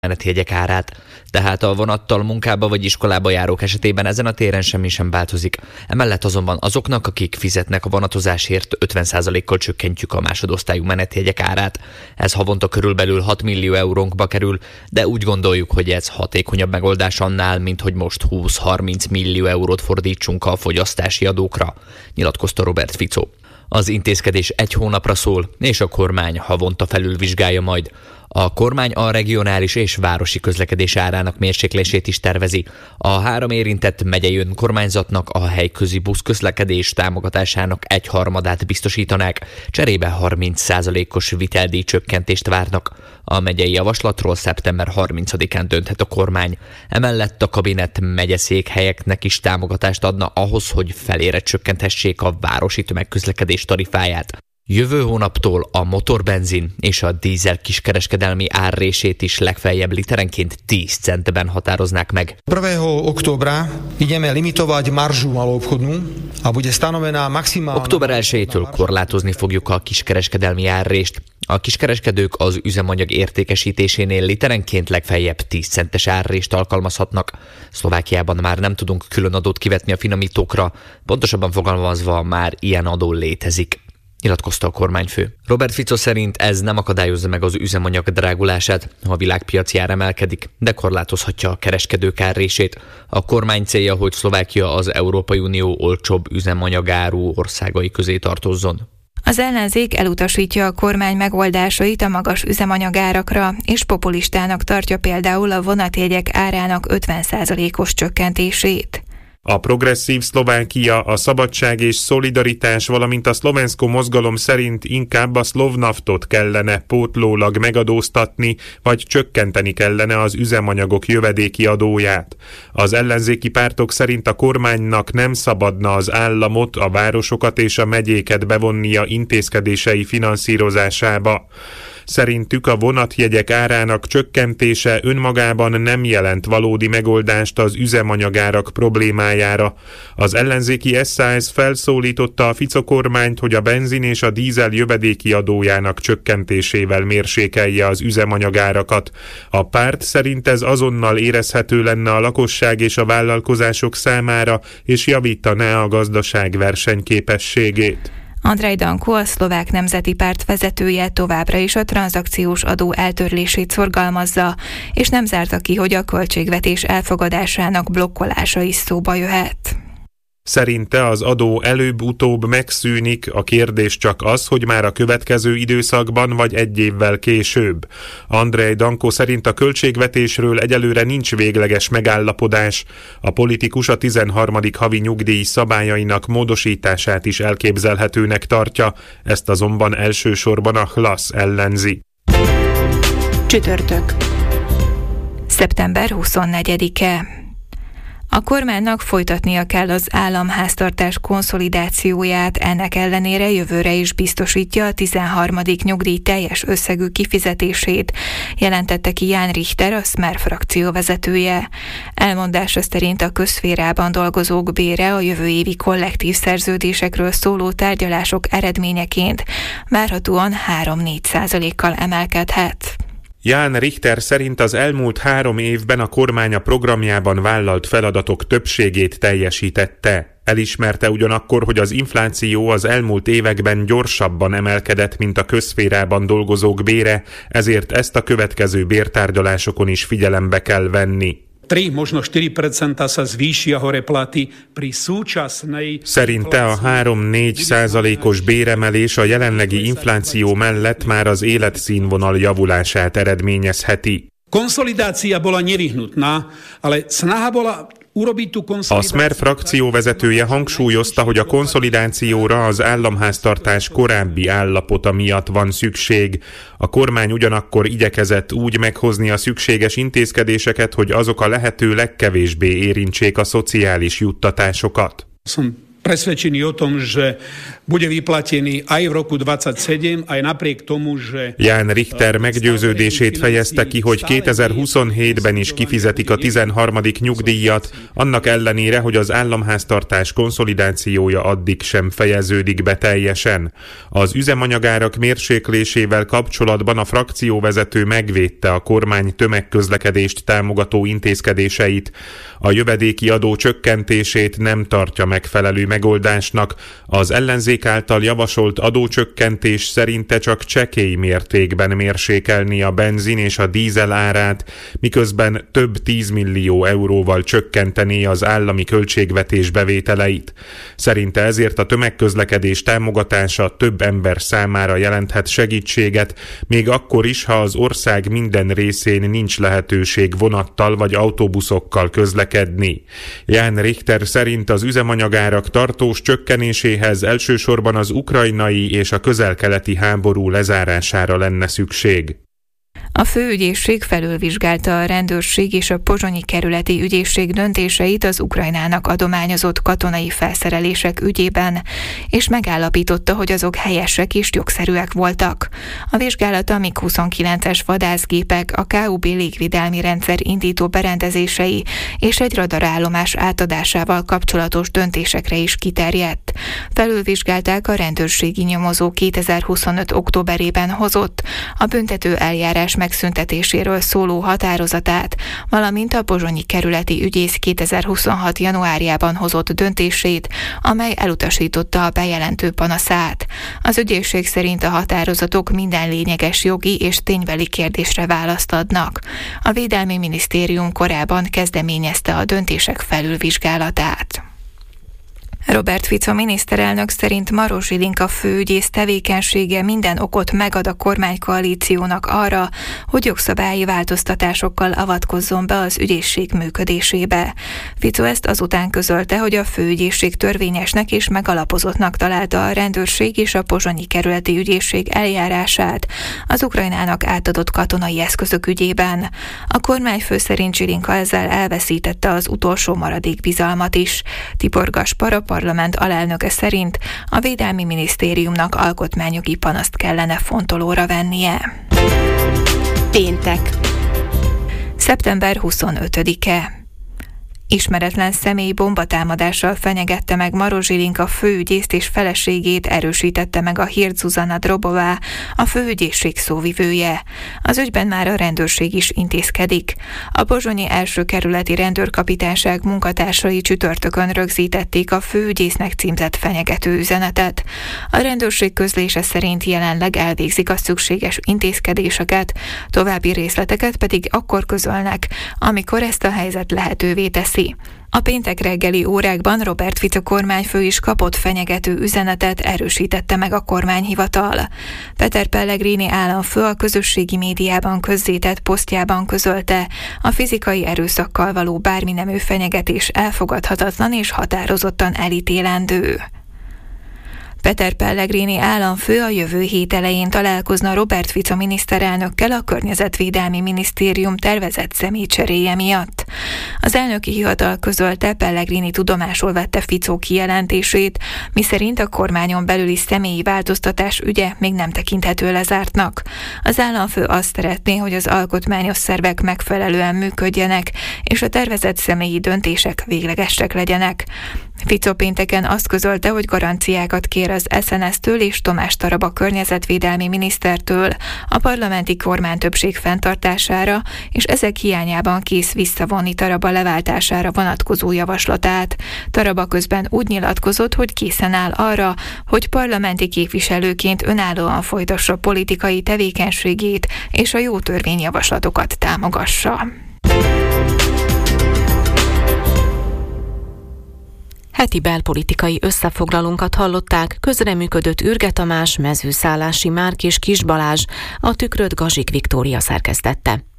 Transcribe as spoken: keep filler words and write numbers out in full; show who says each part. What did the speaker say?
Speaker 1: menetjegyek árát. Tehát a vonattal munkába vagy iskolába járók esetében ezen a téren semmi sem változik. Emellett azonban azoknak, akik fizetnek a vonatozásért, ötven százalékkal csökkentjük a másodosztályú menetjegyek árát. Ez havonta körülbelül hat millió eurónkba kerül, de úgy gondoljuk, hogy ez hatékonyabb megoldás annál, mint hogy most húsz-harminc millió eurót fordítsunk a fogyasztási adókra, nyilatkozta Robert Fico. Az intézkedés egy hónapra szól, és a kormány havonta felülvizsgálja majd. A kormány a regionális és városi közlekedés árának mérséklését is tervezi. A három érintett megyei önkormányzatnak a helyközi buszközlekedés támogatásának egyharmadát biztosítanák, cserébe harminc százalékos viteldíj csökkentést várnak. A megyei javaslatról szeptember harmincadikán dönthet a kormány. Emellett a kabinet megyeszékhelyeknek is támogatást adna ahhoz, hogy felére csökkenthessék a városi tömegközlekedés tarifáját. Jövő hónaptól a motorbenzin és a dízel kiskereskedelmi árrését is legfeljebb literenként tíz centben határoznák meg.
Speaker 2: prvého októbra ideme limitovať maržu maloobchodnú a bude stanovená maximálna.
Speaker 1: október elsejétől korlátozni fogjuk a kiskereskedelmi árrést. A kiskereskedők az üzemanyag értékesítésénél literenként legfeljebb tíz centes árrést alkalmazhatnak. Szlovákiában már nem tudunk külön adót kivetni a finomítókra, pontosabban fogalmazva már ilyen adó létezik, nyilatkozta a kormányfő. Robert Fico szerint ez nem akadályozza meg az üzemanyag drágulását, ha a világpiaci ár emelkedik, de korlátozhatja a kereskedők árrését. A kormány célja, hogy Szlovákia az Európai Unió olcsóbb üzemanyagárú országai közé tartozzon.
Speaker 3: Az ellenzék elutasítja a kormány megoldásait a magas üzemanyagárakra, és populistának tartja például a vonatjegyek árának ötven százalékos csökkentését.
Speaker 4: A progresszív Szlovákia, a szabadság és szolidaritás, valamint a szlovenszko mozgalom szerint inkább a szlovnaftot kellene pótlólag megadóztatni, vagy csökkenteni kellene az üzemanyagok jövedéki adóját. Az ellenzéki pártok szerint a kormánynak nem szabadna az államot, a városokat és a megyéket bevonnia intézkedései finanszírozásába. Szerintük a vonatjegyek árának csökkentése önmagában nem jelent valódi megoldást az üzemanyagárak problémájára. Az ellenzéki es zé á es felszólította a Fico kormányt, hogy a benzin és a dízel jövedéki adójának csökkentésével mérsékelje az üzemanyagárakat. A párt szerint ez azonnal érezhető lenne a lakosság és a vállalkozások számára, és javítaná a gazdaság versenyképességét.
Speaker 3: Andrej Danko, a Szlovák Nemzeti Párt vezetője továbbra is a tranzakciós adó eltörlését szorgalmazza, és nem zárta ki, hogy a költségvetés elfogadásának blokkolása is szóba jöhet.
Speaker 4: Szerinte az adó előbb-utóbb megszűnik, a kérdés csak az, hogy már a következő időszakban vagy egy évvel később. Andrej Danko szerint a költségvetésről egyelőre nincs végleges megállapodás. A politikus a tizenharmadik havi nyugdíj szabályainak módosítását is elképzelhetőnek tartja, ezt azonban elsősorban a Hlas ellenzi.
Speaker 3: Csütörtök. szeptember huszonnegyedike. A kormánynak folytatnia kell az államháztartás konszolidációját, ennek ellenére jövőre is biztosítja a tizenharmadik nyugdíj teljes összegű kifizetését, jelentette ki Ján Richter, a Smer frakció vezetője. Elmondása szerint a közszférában dolgozók bére a jövő évi kollektív szerződésekről szóló tárgyalások eredményeként várhatóan három-négy százalékkal emelkedhet.
Speaker 4: Ján Richter szerint az elmúlt három évben a kormány a programjában vállalt feladatok többségét teljesítette. Elismerte ugyanakkor, hogy az infláció az elmúlt években gyorsabban emelkedett, mint a közszférában dolgozók bére, ezért ezt a következő bértárgyalásokon is figyelembe kell venni.
Speaker 5: tri, možno štyri percentá sa zvýšia hore platy pri súčasnej...
Speaker 4: Szerinte a három-négy százalékos béremelés a jelenlegi infláció mellett már az életszínvonal javulását eredményezheti.
Speaker 5: Konszolidácia bola nevyhnutná, ale snaha bola...
Speaker 4: A Smer frakció vezetője hangsúlyozta, hogy a konszolidációra az államháztartás korábbi állapota miatt van szükség. A kormány ugyanakkor igyekezett úgy meghozni a szükséges intézkedéseket, hogy azok a lehető legkevésbé érintsék a szociális juttatásokat.
Speaker 5: presvedčený o tom, že bude vyplatený aj v roku dvadsaťsedem, aj napriek tomu, že...
Speaker 4: Ján Richter meggyőződését fejezte ki, hogy kétezer-huszonhétben is kifizetik a tizenharmadik nyugdíjat, annak ellenére, hogy az államháztartás konszolidációja addig sem fejeződik be teljesen. Az üzemanyagárak mérséklésével kapcsolatban a frakcióvezető megvédte a kormány tömegközlekedést támogató intézkedéseit. A jövedéki adó csökkentését nem tartja megfelelő megoldásnak. Az ellenzék által javasolt adócsökkentés szerinte csak csekély mértékben mérsékelni a benzin és a dízel árát, miközben több tízmillió euróval csökkenteni az állami költségvetés bevételeit. Szerinte ezért a tömegközlekedés támogatása több ember számára jelenthet segítséget, még akkor is, ha az ország minden részén nincs lehetőség vonattal vagy autóbuszokkal közlekedni. Ján Richter szerint az üzemanyagárak tartós csökkenéséhez elsősorban az ukrajnai és a közel-keleti háború lezárására lenne szükség.
Speaker 3: A főügyészség felülvizsgálta a rendőrség és a pozsonyi kerületi ügyészség döntéseit az Ukrajnának adományozott katonai felszerelések ügyében, és megállapította, hogy azok helyesek és jogszerűek voltak. A vizsgálat a mig huszonkilences vadászgépek, a ká u bé légvédelmi rendszer indító berendezései és egy radarállomás átadásával kapcsolatos döntésekre is kiterjedt. Felülvizsgálták a rendőrségi nyomozó kétezer-huszonöt októberében hozott, a büntető eljárás megszüntetéséről szóló határozatát, valamint a pozsonyi kerületi ügyész kétezer-huszonhat januárjában hozott döntését, amely elutasította a bejelentő panaszát. Az ügyészség szerint a határozatok minden lényeges jogi és ténybeli kérdésre választ adnak. A Védelmi Minisztérium korábban kezdeményezte a döntések felülvizsgálatát. Robert Fico miniszterelnök szerint Maros Zsilinka főügyész tevékenysége minden okot megad a kormánykoalíciónak arra, hogy jogszabályi változtatásokkal avatkozzon be az ügyészség működésébe. Fico ezt azután közölte, hogy a főügyészség törvényesnek és megalapozottnak találta a rendőrség és a pozsonyi kerületi ügyészség eljárását az Ukrajnának átadott katonai eszközök ügyében. A kormányfő szerint Zsilinka ezzel elveszítette az utolsó maradék bizalmat is. Tibor Gaspar, a parlament alelnöke szerint a Védelmi Minisztériumnak alkotmányjogi panaszt kellene fontolóra vennie.
Speaker 6: Péntek.
Speaker 3: szeptember huszonötödike. Ismeretlen személy bombatámadással fenyegette meg Maros Zsilinka főügyészt és feleségét, erősítette meg a hírt Zuzana Drobová, a főügyészség szóvivője. Az ügyben már a rendőrség is intézkedik. A pozsonyi első kerületi rendőrkapitányság munkatársai csütörtökön rögzítették a főügyésznek címzett fenyegető üzenetet. A rendőrség közlése szerint jelenleg elvégzik a szükséges intézkedéseket, további részleteket pedig akkor közölnek, amikor ezt a helyzet lehetővé teszi. A péntek reggeli órákban Robert Fico kormányfő is kapott fenyegető üzenetet, erősítette meg a kormányhivatal. Peter Pellegrini államfő a közösségi médiában közzétett posztjában közölte, a fizikai erőszakkal való bárminemű fenyegetés elfogadhatatlan és határozottan elítélendő. Peter Pellegrini államfő a jövő hét elején találkozna Robert Fico miniszterelnökkel a Környezetvédelmi Minisztérium tervezett személycseréje miatt. Az elnöki hivatal közölte, Pellegrini tudomásul vette Fico kijelentését, miszerint a kormányon belüli személyi változtatás ügye még nem tekinthető lezártnak. Az államfő azt szeretné, hogy az alkotmányos szervek megfelelően működjenek, és a tervezett személyi döntések véglegesek legyenek. Fico pénteken azt közölte, hogy garanciákat kér az es en es-től és Tomás Taraba környezetvédelmi minisztertől a parlamenti kormánytöbbség fenntartására, és ezek hiányában kész visszavonni Taraba leváltására vonatkozó javaslatát. Taraba közben úgy nyilatkozott, hogy készen áll arra, hogy parlamenti képviselőként önállóan folytassa politikai tevékenységét és a jó törvényjavaslatokat támogassa.
Speaker 6: Heti belpolitikai összefoglalónkat hallották, közreműködött Ürge Tamás, Mezőszállási Márk és Kis Balázs, a Tükröt Gazsik Viktória szerkesztette.